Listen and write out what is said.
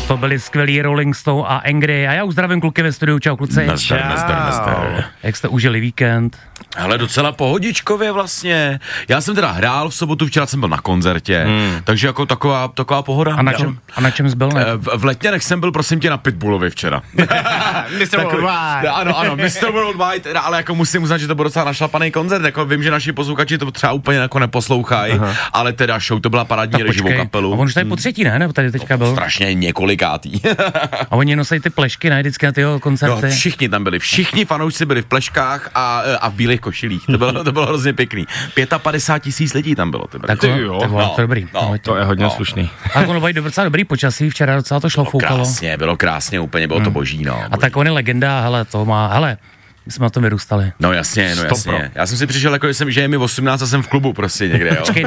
To byli skvělí Rolling Stone a Angry. A já už zdravím kluky ve studiu. Čau kluci. Nazdar. Jak jste užili víkend? Hele, docela pohodičkově vlastně. Já jsem teda hrál v sobotu, včera jsem byl na koncertě, takže jako taková pohoda. A na čem jsi byl? V Letňanech jsem byl, prosím tě, na Pitbullovi včera. Mr. Worldwide. Ano, Mr. Worldwide, ale jako musím uznat, že to byl docela našlapaný koncert, jako vím, že naši posluchači to třeba úplně jako neposlouchají, ale teda show, to byla parádní reživou kapelu. A on už tady po třetí, ne? Nebo tady teďka byl? Strašně několikátý. A oni nosí ty plešky, ne? Vždycky na tyho koncerty. No, všichni tam byli, všichni fanoušci byli v pleškách a v bílých košilích. To bylo hrozně pěkný. 55 000 lidí tam bylo. Tak to dobrý. To je hodně slušný. A ono bylo docela dobrý počasí, včera docela to šlo, foukalo. Bylo krásně, úplně bylo to boží, no. A tak on je legenda, hele, my jsme na tom vyrůstali. No jasně. Já jsem si přišel, jako že je mi 18 a jsem v klubu prostě někde, jo.